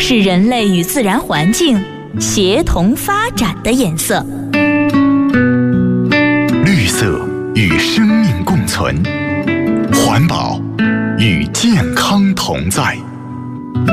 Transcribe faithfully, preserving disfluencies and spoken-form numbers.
是人类与自然环境协同发展的颜色。 绿色与生命共存，环保与健康同在。